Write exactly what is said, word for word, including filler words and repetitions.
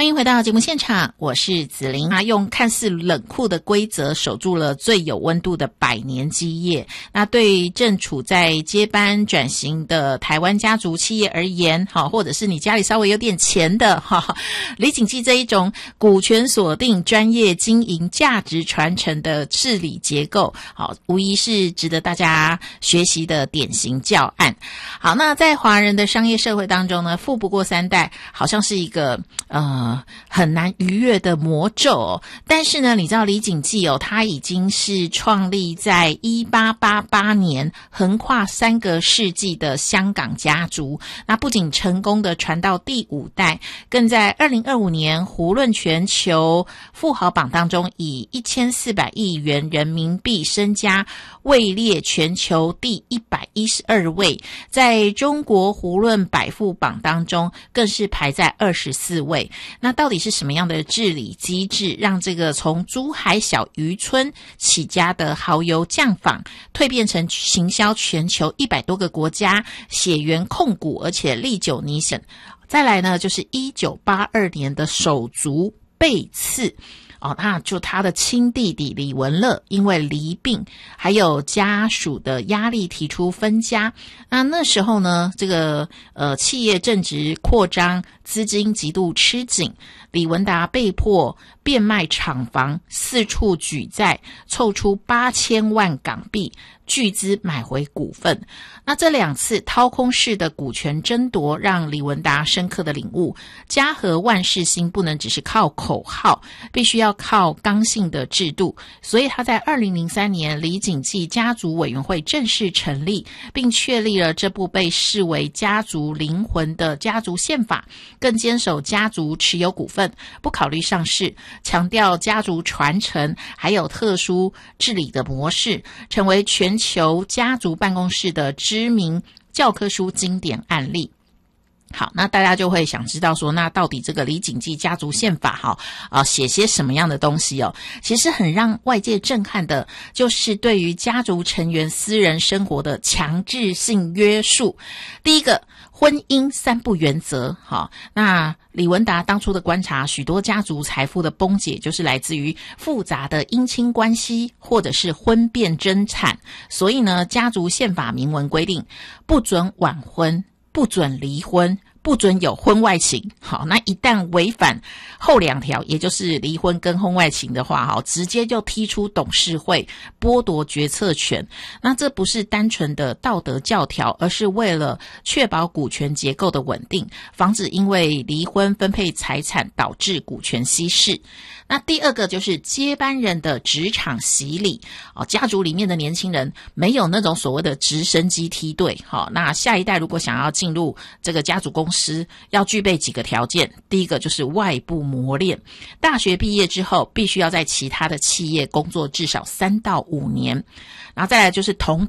欢迎回到节目现场，我是子琳。他用看似冷酷的规则守住了最有温度的百年基业。那对正处在接班转型的台湾家族企业而言，好，或者是你家里稍微有点钱的哈，李锦记这一种股权锁定、专业经营、价值传承的治理结构，好，无疑是值得大家学习的典型教案。好，那在华人的商业社会当中呢，富不过三代好像是一个呃很难逾越的魔咒哦。但是呢，你知道李锦记哦，它已经是创立在一八八八年，横跨三个世纪的香港家族。那不仅成功的传到第五代，更在二零二五年胡润全球富豪榜当中，以一千四百亿元人民币身家位列全球第一百一十二位，在中国胡润百富榜当中更是排在二十四位。那到底是什么样的治理机制，让这个从珠海小渔村起家的蚝油酱坊蜕变成行销全球一百多个国家，血缘控股，而且历久弥新？再来呢，就是一九八二年的手足被刺哦，那就他的亲弟弟李文乐因为离病还有家属的压力提出分家。那那时候呢，这个呃企业正值扩张，资金极度吃紧，李文达被迫变卖厂房，四处举债，凑出八千万港币巨资买回股份。那这两次掏空式的股权争夺，让李文达深刻的领悟，家和万事兴不能只是靠口号，必须要靠刚性的制度。所以他在二零零三年李锦记家族委员会正式成立，并确立了这部被视为家族灵魂的家族宪法，更坚守家族持有股份，不考虑上市，强调家族传承还有特殊治理的模式，成为全球家族办公室的知名教科书经典案例。好，那大家就会想知道说，那到底这个李锦记家族宪法哈啊写些什么样的东西哦？其实很让外界震撼的，就是对于家族成员私人生活的强制性约束。第一个，婚姻三不原则。好，那李文达当初的观察，许多家族财富的崩解就是来自于复杂的姻亲关系或者是婚变争产。所以呢，家族宪法明文规定，不准晚婚，不准离婚，不准有婚外情。好，那一旦违反后两条，也就是离婚跟婚外情的话，好，直接就踢出董事会，剥夺决策权。那这不是单纯的道德教条，而是为了确保股权结构的稳定，防止因为离婚分配财产导致股权稀释。那第二个就是接班人的职场洗礼哦，家族里面的年轻人没有那种所谓的直升机梯队。好，那下一代如果想要进入这个家族公司，要具备几个条件。第一个就是外部磨练，大学毕业之后必须要在其他的企业工作至少三到五年。然后再来就是同